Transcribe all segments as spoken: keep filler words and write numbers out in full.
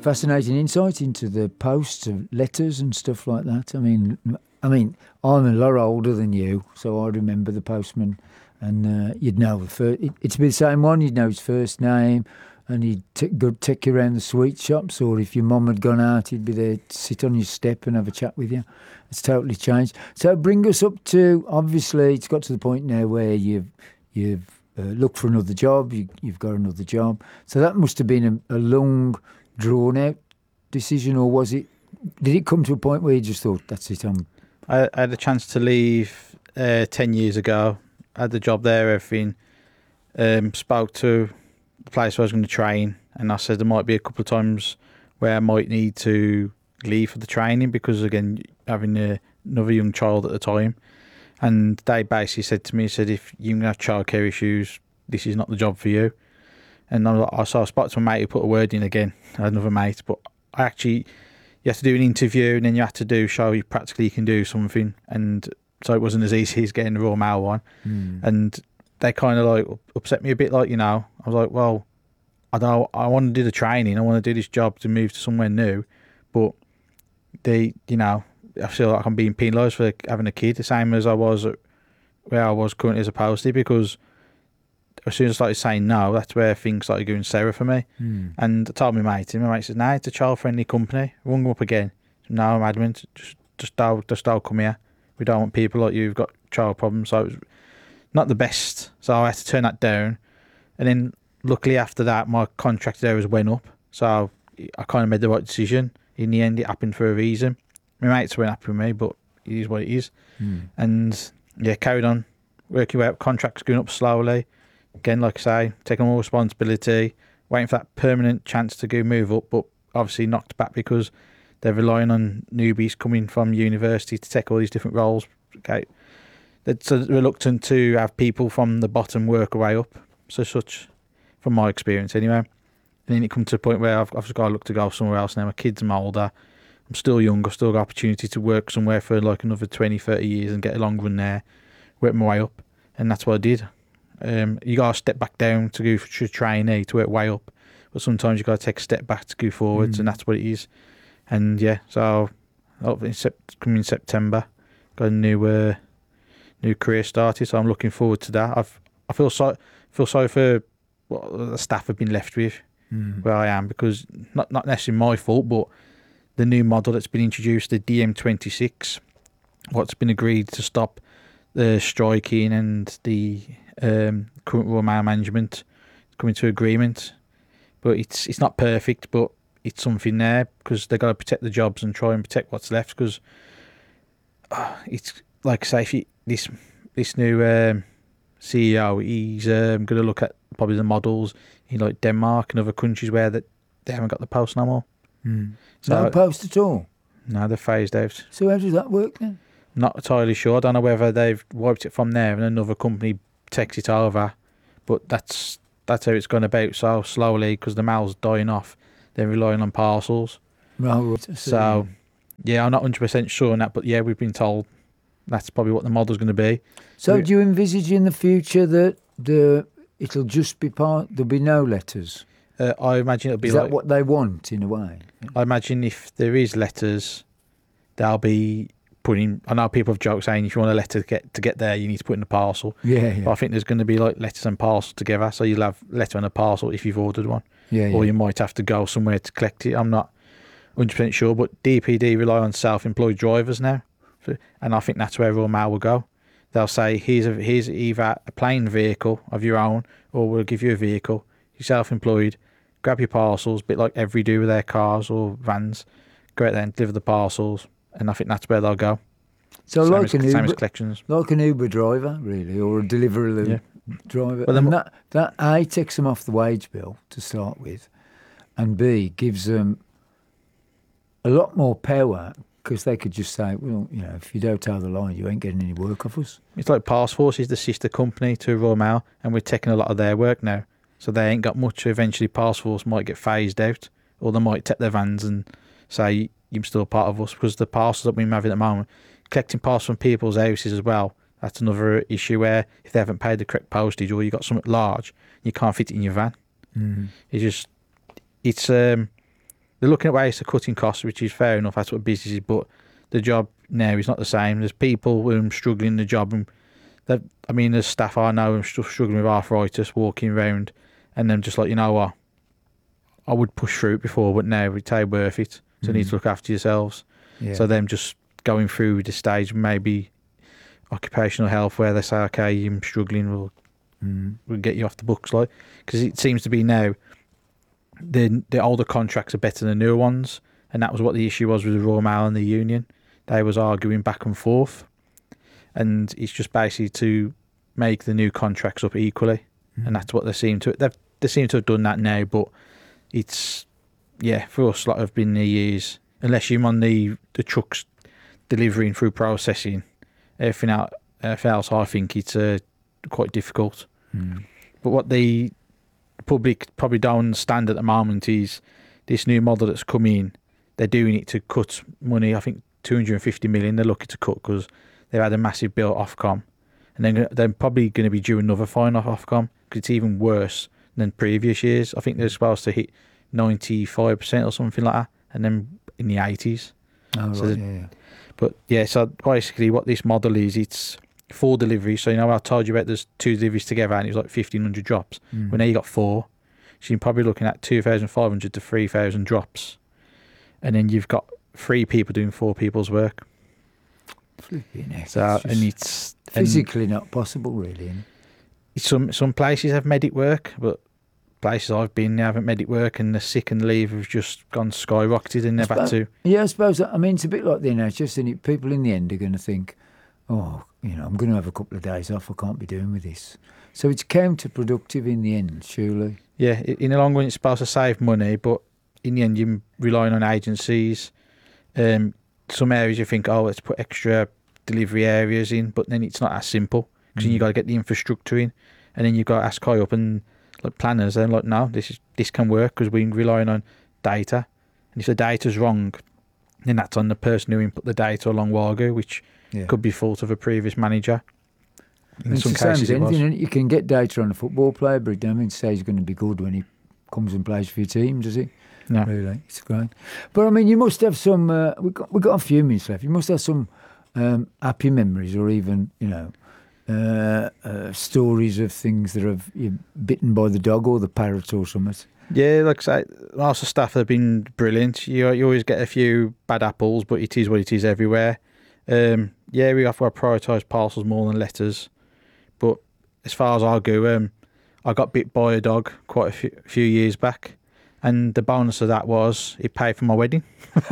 fascinating insight into the posts of letters and stuff like that. I mean, I mean, I'm a lot older than you, so I remember the postman, and uh, you'd know the first. It, it'd be the same one. You'd know his first name, and he'd t- go take you around the sweet shops, or if your mum had gone out, he'd be there to sit on your step and have a chat with you. It's totally changed. So bring us up to, obviously, it's got to the point now where you've you've uh, looked for another job. You, you've got another job. So that must have been a, a long, drawn out decision, or was it? Did it come to a point where you just thought, "That's it"? I'm I, I had a chance to leave uh, ten years ago. I had the job there, everything. Um, spoke to the place where I was going to train, and I said there might be a couple of times where I might need to leave for the training because, again, having a, another young child at the time. And they basically said to me, said, if you're going to have childcare issues, this is not the job for you. And I, was like, so I spoke to my mate who put a word in again, another mate, but I actually... You have to do an interview, and then you have to do show you practically you can do something, and so it wasn't as easy as getting the Royal Mail one. Mm. And they kind of like upset me a bit. Like, you know, I was like, well, I don't. I want to do the training. I want to do this job to move to somewhere new, but they, you know, I feel like I'm being penalised for having a kid, the same as I was at where I was currently as opposed to, because as soon as I started saying no, that's where things started going sour for me. Mm. And I told my mate, and my mate said, no, it's a child-friendly company. I rung them up again. No, I'm adamant. Just, just don't, just don't come here. We don't want people like you who've got child problems. So it was not the best. So I had to turn that down. And then luckily after that, my contract there was went up. So I kind of made the right decision. In the end, it happened for a reason. My mates weren't happy with me, but it is what it is. Mm. And yeah, carried on. Working out, contracts going up slowly. Again, like I say, taking more responsibility, waiting for that permanent chance to go move up, but obviously knocked back because they're relying on newbies coming from university to take all these different roles. Okay, they're so reluctant to have people from the bottom work their way up. So such, from my experience anyway. And then it comes to a point where I've, I've just got to look to go somewhere else now. My kids are older. I'm still young. I've still got opportunity to work somewhere for like another twenty, thirty years and get a long run there, work my way up. And that's what I did. Um, you got to step back down to go for trainee to work way up, but sometimes you got to take a step back to go forwards, mm. and that's what it is. And yeah, so in sept- coming September, got a new uh, new career started. So I'm looking forward to that. I've I feel so feel sorry for what the staff have been left with mm. where I am, because not not necessarily my fault, but the new model that's been introduced, the D M twenty-six, what's been agreed to stop the striking and the um, current Royal Mail management coming to agreement, but it's it's not perfect, but it's something there because they've got to protect the jobs and try and protect what's left. Because uh, it's like I say, if you, this this new um, C E O, he's um, going to look at probably the models in like Denmark and other countries where that they haven't got the post no more. Mm. So, no post at all. No, they're phased out. So how does that work then? Not entirely sure. I don't know whether they've wiped it from there and another company takes it over, but that's that's how it's gone about so slowly because the mail's dying off. They're relying on parcels. Right. So, yeah, I'm not one hundred percent sure on that, but yeah, we've been told that's probably what the model's going to be. So, we, do you envisage in the future that the it'll just be part? There'll be no letters. Uh, I imagine it'll be. Is like, that what they want in a way? I imagine if there is letters, they'll be putting. I know people have joked saying if you want a letter to get to get there, you need to put in a parcel. Yeah, yeah. But I think there's going to be like letters and parcels together, so you'll have letter and a parcel if you've ordered one. Yeah, or yeah. you might have to go somewhere to collect it. I'm not one hundred percent sure, but D P D rely on self-employed drivers now, and I think that's where Royal Mail will go. They'll say, here's, a, here's either a plain vehicle of your own, or we'll give you a vehicle. You're self-employed, grab your parcels, a bit like every do with their cars or vans, go out there and deliver the parcels, and I think that's where they'll go. So same like as, an same Uber, as collections. like an Uber driver, really, or a Deliveroo yeah. driver. Well, and that, that A, takes them off the wage bill to start with, and B, gives them a lot more power because they could just say, well, you know, if you don't toe the line, you ain't getting any work off us. It's like Parcelforce is the sister company to Royal Mail, and we're taking a lot of their work now. So they ain't got much. Eventually, Parcelforce might get phased out, or they might take their vans and say, you're still part of us, because the parcels that we're having at the moment, collecting parcels from people's houses as well, that's another issue where if they haven't paid the correct postage or you've got something large, you can't fit it in your van. Mm-hmm. It's just, it's, um, they're looking at ways to cutting costs, which is fair enough. That's what business is. But the job now is not the same. There's people who are struggling in the job, and that I mean, there's staff I know who are still struggling with arthritis, walking around, and then just like, you know what, I would push through it before, but now it's ain't worth it. So you need to look after yourselves. Yeah. So them just going through the stage, maybe occupational health, where they say, okay, I'm struggling, we'll Mm. we'll get you off the books, like, because it seems to be now the the older contracts are better than the newer ones, and that was what the issue was with the Royal Mail and the union. They was arguing back and forth, and it's just basically to make the new contracts up equally, Mm. and that's what they seem to they they seem to have done that now. But it's yeah, for us, like, have been the years, unless you're on the the trucks delivering through processing, everything out everything else, I think it's uh, quite difficult. Mm. But what the public probably don't understand at the moment is this new model that's come in. They're doing it to cut money. I think two hundred fifty million they're looking to cut because they've had a massive bill at Ofcom, and then they're probably going to be due another fine off Ofcom because it's even worse than previous years. I think they're supposed to hit ninety-five percent or something like that, and then in the eighties. Oh, So right, the- yeah, yeah. But yeah, so basically what this model is, it's four deliveries. So, you know, I told you about there's two deliveries together and it was like fifteen hundred drops. Mm. Well, now you got four. So you're probably looking at two thousand five hundred to three thousand drops. And then you've got three people doing four people's work. Flipping heck, So, it's just and it's and physically not possible, really. Isn't it? some some places have made it work, but places I've been, they haven't made it work, and the sick and leave have just gone skyrocketed and they've had to. Yeah, I suppose. I mean, it's a bit like the N H S, isn't it? People in the end are going to think, oh, you know, I'm going to have a couple of days off. I can't be doing with this. So it's counterproductive in the end, surely. Yeah, i- in the long run, it's supposed to save money, but in the end, you're relying on agencies. Um, some areas you think, oh, let's put extra delivery areas in, but then it's not as simple because Mm. you got to get the infrastructure in, and then you got to ask high up and like planners. They're like, no, this is this can work because we're relying on data, and if the data's wrong, then that's on the person who input the data a long while ago, which Yeah. could be fault of a previous manager. In It's some the same cases, as it was. anything. Isn't it? You can get data on a football player, but it don't mean to say he's going to be good when he comes and plays for your team, does he? No. Really, it's great. But I mean, you must have some. Uh, we got we got a few minutes left. You must have some um, happy memories, or even you know, uh, uh, stories of things that have you bitten by the dog or the parrot or something. Yeah, like I say, lots of staff have been brilliant. You you always get a few bad apples, but it is what it is everywhere. Um, yeah, we have to prioritise parcels more than letters. But as far as I go, um, I got bit by a dog quite a few, few years back, and the bonus of that was it paid for my wedding.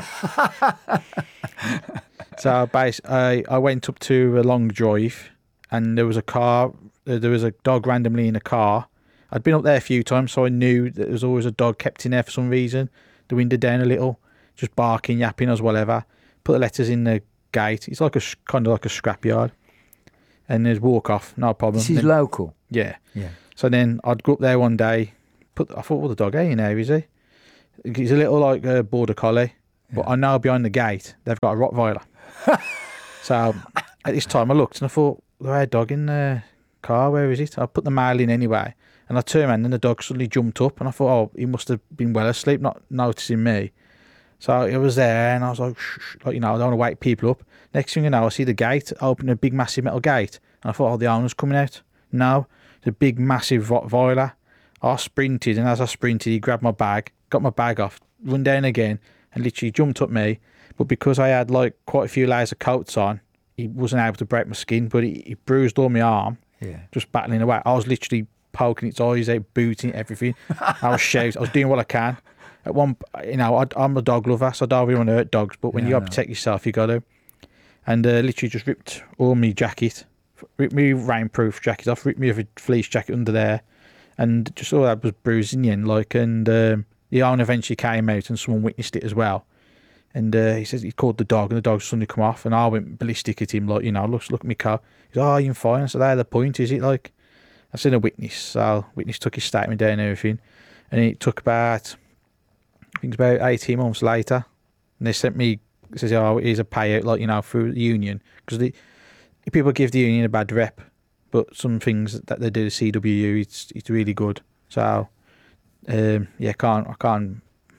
So bas- I I went up to a long drive, and there was a car. uh, There was a dog randomly in a car. I'd been up there a few times, so I knew that there was always a dog kept in there for some reason. The window down a little, just barking, yapping, or whatever. Put the letters in the gate. It's like a sh- kind of like a scrapyard, and there's walk off, no problem. This is Then- local. yeah. Yeah. So then I'd go up there one day. Put I thought, well, the dog ain't in there, is he? He's a little like a border collie, but Yeah. I know behind the gate they've got a Rottweiler. So at this time I looked and I thought, there had a dog in the car. Where is it? I put the mail in anyway, and I turned around and the dog suddenly jumped up, and I thought, oh, he must have been well asleep, not noticing me. So it was there, and I was like, shh, shh, like, you know, I don't want to wake people up. Next thing you know, I see the gate open, a big massive metal gate, and I thought, oh, the owner's coming out. No, it's a big massive Rottweiler. I sprinted, and as I sprinted, he grabbed my bag, got my bag off, run down again, and literally jumped up me. But because I had like quite a few layers of coats on, he wasn't able to break my skin, but he, he bruised all my arm, Yeah. just battling away. I was literally poking its eyes out, booting it, everything. I was shouting, I was doing what I can. At one, you know, I, I'm a dog lover, so I don't really want to hurt dogs, but when Yeah, you I got to know. protect yourself, you got to. And uh, literally just ripped all my jacket, ripped me rainproof jacket off, ripped me a fleece jacket under there, and just all that was bruised in the end. Like, and um, the owner eventually came out, and someone witnessed it as well. And uh, he says he called the dog, and the dog suddenly come off, and I went ballistic at him, like, you know, look, look at me car. He's, oh, you're fine. I said, "That's the point, is it?" Like, I've seen a witness, so witness took his statement down and everything, and it took about, I think it's about eighteen months later, and they sent me, it says, oh, here's a payout, like, you know, through the union, because the people give the union a bad rep, but some things that they do to C W U, it's it's really good. So, um, yeah, can't I can't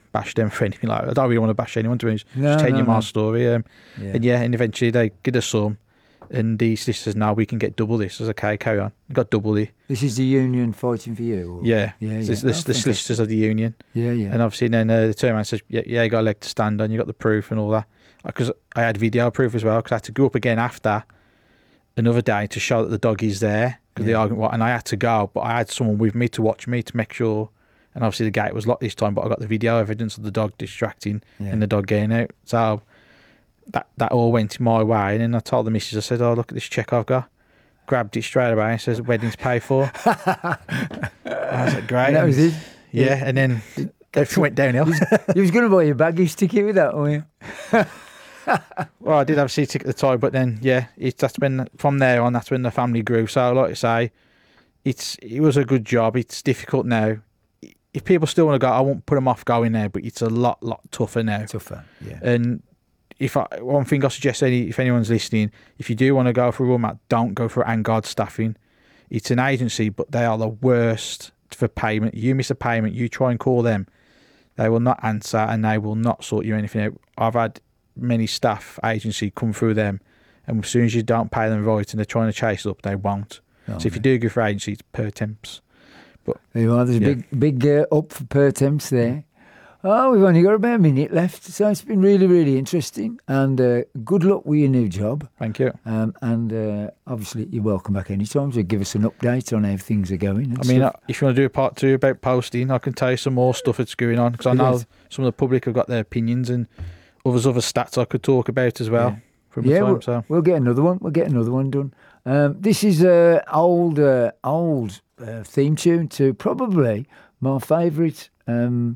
bash them for anything like that. I don't really want to bash anyone, to be honest. No, Just telling no, you my no. story. Um, Yeah. And yeah, and eventually they get a sum, and the solicitors now we can get double this. I was okay, carry on. You got double it. This is the union fighting for you? Or? Yeah, Yeah, So yeah. it's the, Oh, the fantastic. solicitors of the union. Yeah, yeah. And obviously then uh, the turn around and says, yeah, yeah, you got a leg to stand on, you got the proof and all that. Because I had video proof as well, because I had to go up again after another day to show that the dog is there. Because the Yeah. argument was, and I had to go, but I had someone with me to watch me to make sure. And obviously the gate was locked this time, but I got the video evidence of the dog distracting Yeah. and the dog getting out. So that that all went my way. And then I told the missus, I said, oh, look at this check I've got. Grabbed it straight away and says, wedding's paid for. I was like, great. And that was it. Yeah, and then everything went downhill. You was going to buy your baggage ticket with that, weren't you? Well, I did have a seat ticket at the time, but then, yeah, it's that's when, from there on, that's when the family grew. So, like I say, it's it was a good job. It's difficult now. If people still want to go, I won't put them off going there, but it's a lot, lot tougher now. Tougher, yeah. And if I, one thing I suggest, any if anyone's listening, if you do want to go for a room, don't go for Angard Staffing. It's an agency, but they are the worst for payment. You miss a payment, you try and call them, they will not answer and they will not sort you anything out. I've had many staff agency come through them, and as soon as you don't pay them right and they're trying to chase up, they won't. Oh, so if you do go for agency, it's per temps. There you are. There's a Yeah. big, big uh, up for per temps there. Oh, we've only got about a minute left, so it's been really, really interesting. And uh, good luck with your new job. Thank you. Um, and uh, obviously, you're welcome back anytime. So give us an update on how things are going. and I mean, stuff. uh, if you want to do a part two about posting, I can tell you some more stuff that's going on, because I know Yes. some of the public have got their opinions, and others other stats I could talk about as well Yeah. from the yeah, time. we'll, So we'll get another one. We'll get another one done. Um, this is a old, uh, old uh, theme tune to probably my favourite um,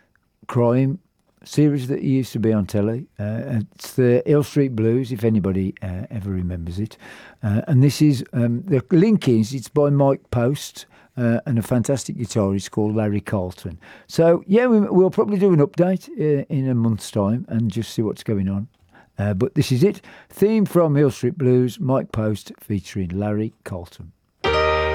crime series that used to be on telly. Uh, it's the Hill Street Blues, if anybody uh, ever remembers it. Uh, and this is um, the link is it's by Mike Post. Uh, and a fantastic guitarist called Larry Carlton. So, yeah, we, we'll probably do an update uh, in a month's time and just see what's going on. Uh, but this is it. Theme from Hill Street Blues, Mike Post featuring Larry Carlton.